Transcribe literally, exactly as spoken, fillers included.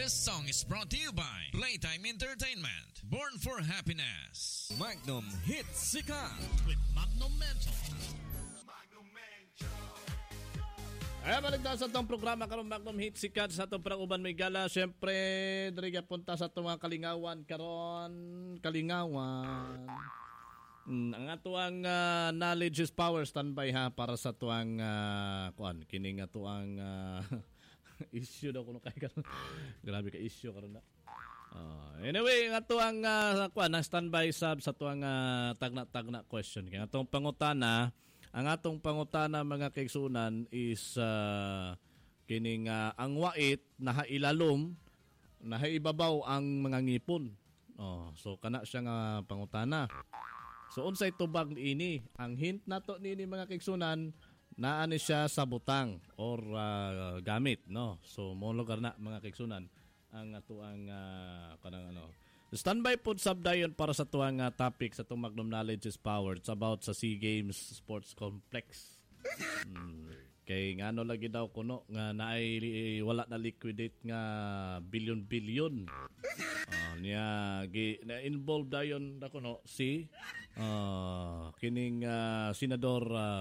This song is brought to you by Playtime Entertainment. Born for Happiness. Magnum Hits Sikat With Magnum Mental. Ay, balik na sa itong programa karon Magnum Hit Sikat sa itong parang may gala. Siyempre, diriga punta sa itong mga kalingawan karon kalingawan. Mm, ang atuang uh, knowledge is power. Standby ha para sa atuang uh, kuan kining atuang uh, issue daw kuno kay karon. Grabe ka issue karon na. Uh, anyway, ang atuang uh, kuan na standby sab sa atuang uh, tagna-tagna question kay atong pangutana. Ang atong pangutana mga kaigsunan is uh, kining uh, ang wait nahailalom nahaibabaw ang mga ngipon. Oh, so kana siya nga pangutana. So unsay tubag ini? Ang hint nato nini mga kaigsunan naa ni siya sa butang or uh, gamit, no. So mo lugar na mga kaigsunan ang atuang uh, kanang ano. Standby po sabdayon para sa tuwang uh, topic sa itong Magnum Knowledge is Power. It's about sa SEA Games Sports Complex. Hmm. Kay nga ano lagi daw kuno nga naay wala na liquidate nga bilyon-bilyon. Uh, niya gi, na involved dayon na kuno si uh, kining uh, senador uh,